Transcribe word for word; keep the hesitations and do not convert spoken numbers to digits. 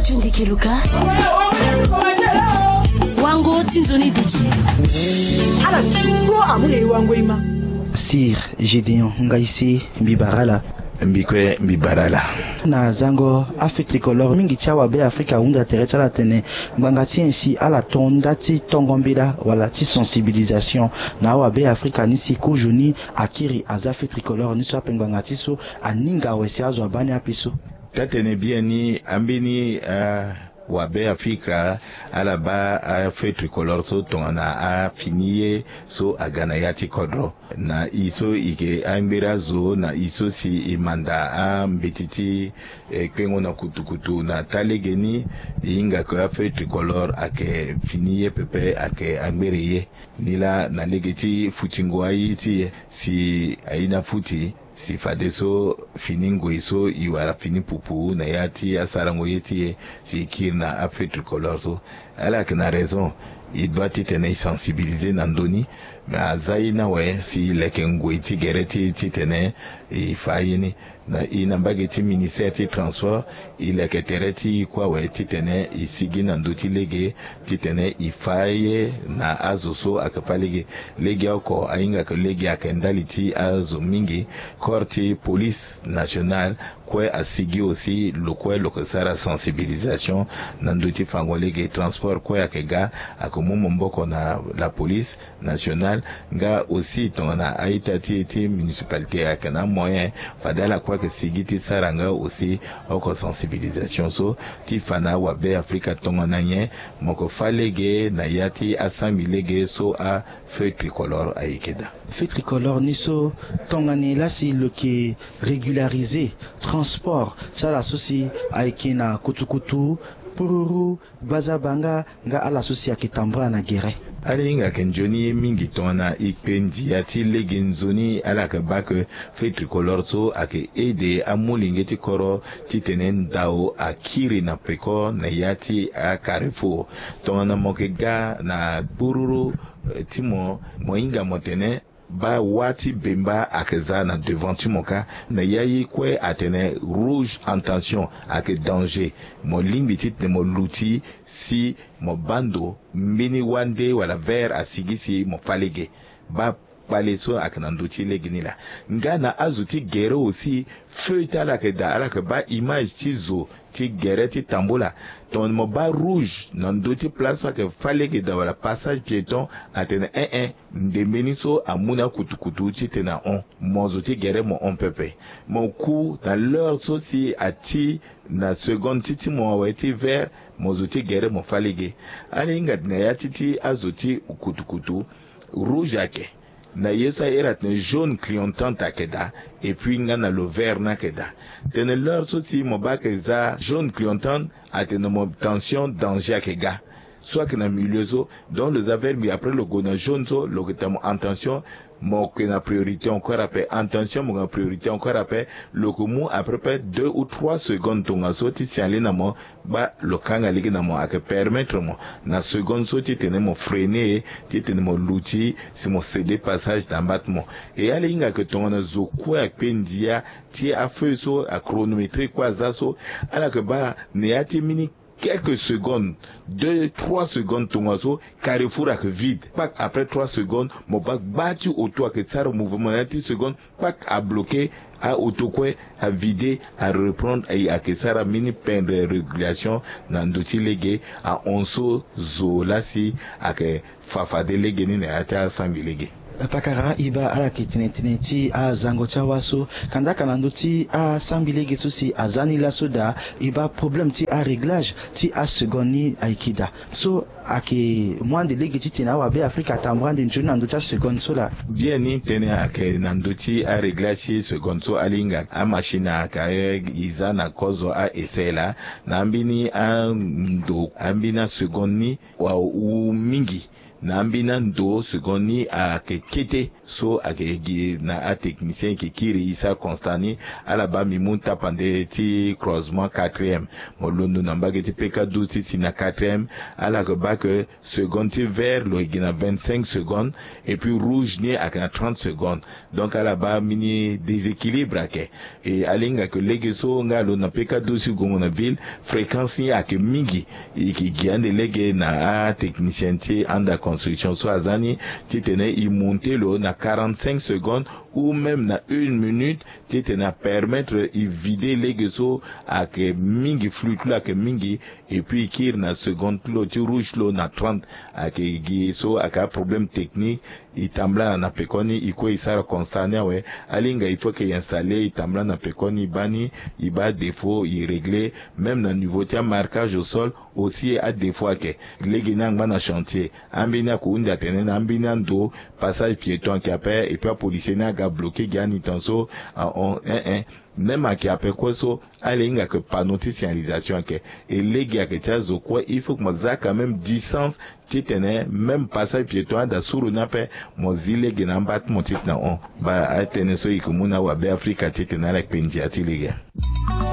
Tundi Keluka Wango Tinzoni Duchi Ala tuko amune wango ima Sir Gédéon Ngaïsi Mbibarala Mbikwe Mbibarala na zango Afrique tricolore mingi chawa be Afrika unda tereta la tene mbangati ainsi ala tonda ti tongombela wala ti sensibilisation na wa be Afrika nisi kujuni akiri az Afrique tricolore niso apengangati so aninga wesi azo abani apiso tatene bien ni ambini uh... wabe Afrika ala ba Afrique tricolore so tongana a finiye so agana yati kodro na iso ike ambira zo na iso si imanda a mbetiti e, kwengo na kutukutu na talegeni inga ko Afrique tricolore ake finiye pepe ake ambireye nila na legeti futingwa yiti si aina futi si fadeso finingo iso iwara fini pupu na yati asarango yeti si kirna Afrique tricolore so ala kena raison il doit être sensibilisé nandoni mais azaina we si lekengo iti gereti iti tene ifayini na inambageti ministère ti transport ileketereti kwa we ti tene isigi nandoti lege ti tene ifaye na azoso akafalege lege oko ainga ke lege akendaliti azo mingi korti police nationale kwe asigi aussi lokwe lokosara sensibilisation nandoti fango lege transport kwe akega akomumo mboko na la police nationale nga aussi tona aitati ti municipalité akana moyen fadala kwa que sigiti saranga aussi oko sensibilisation so ti fana wa be Afrika tonga nanye moko falege na yati asambilege so a feu tricolore aikeda feu tricolore niso tonga ni lasi loke régulariser transport ça la sosi aikena kutukutu pururu bazabanga nga ala sosi akitambra na gere alinga kenjoni mingi tona ikpendi ati legenzoni alaka bak feu tricolore so ake ede amulingeti koro titenen dao akiri na peko na yati a Carrefour tona mokega na pururu timo moinga motene ba wati bemba akeza na devant timoka na yayi kwe atene rouge en tension ake danger mo limbitit ne mo luti si mo bando mini wande wala ver asigisi mo falege ba pale so akananduti leginila ngana azuti gere aussi feu tala ke da ala ke ba image ti zo ti gere ti tambola ton mo ba rouge nanduti place ke falege da wala passage piéton atene un un ndemeni so amuna kutukutu ti tena on mo zo ti gere mo on pepe mo ku na l'heure so si ati na seconde titi mo wa ti vert mo zo ti gere mo falege ali ngat na ya titi azuti kutukutu rouge ake na yesa erat ne jaune clientante akeda et puis ngana le vert nakeda tene leur soti mo bakeza jaune clientante atene mo tension danger akega soit que na milieu so dans les affaires mais après le gona jaune so le que en tension mon que na priorité encore après attention mon priorité encore après le komu après deux ou trois secondes tonga soti si aller na mo ba le kanga ligi na mo ake permettre mo na seconde soti tene mo freiner ti tene mo luti si mo céder passage d'embattement et aller inga que tonga na zo kwa pendia ti a feu so a chronométrie kwa zaso ala que ba ne ati mini quelques secondes, deux, trois secondes, Tongaso, Carrefour avec vide. Pas après trois secondes, mon bac battu auto avec ça, mouvement, dix secondes, pas à bloquer, à auto quoi, à vider, à reprendre, et à que ça, mini peine de régulation, dans d'outils légués, à onso, zo, là, si, à que fafa délégué, n'est à sambi légué. Pakara iba ala kitinetineti a zangocha waso kanda kanando ti a sambilege susi a zanila soda iba problem ti a réglage ti a segondi aikida so ake mwande lege ti tina wa be Afrika tambrande njuni nando cha seconde so la bien ni tene ake nando ti a réglage seconde so alinga a machina ka iza na kozo a esela na ambini a ndo ambina segondi wa u mingi na ambina ndo seconde a ke kete so a ke gi na a technicien ki kiri isa constani ala ba mi munta pande ti croisement quatrième mo londo na mbage ti P K douze ti na quatrième ala ke ba que seconde ti vert lo gi na vingt-cinq secondes et puis rouge ni a na trente secondes donc ala ba mini déséquilibre ke et alinga que lege so nga lo na P K douze gongo na ville fréquence ni a ke mingi e ki giande lege na a technicien ti anda construction so azani ti tene i monter lo na quarante-cinq secondes ou même na une minute ti tene permettre i vider lege so a ke mingi flux la ke mingi et puis kir na seconde lo ti rouge lo na trente a ke gi so a ka problème technique i tambla na pekoni i ko i sara constania we alinga il faut que i installer i tambla na pekoni bani i ba défaut i régler même na niveau ti marquage au sol aussi à défaut ke legi na ngba na chantier ambina ko unda tene na ambina ndo passage piéton qui appelle et puis policier na ga bloqué gani tanso on un un même à qui appelle quoi so alinga que panneau de signalisation ke et legi à que tiazo quoi il faut que moi quand même distance ti tene même passage piéton da suru na pe mozile gena mbat motit na on ba a tene so ikumuna wa be Afrika ti tene la penji ati legi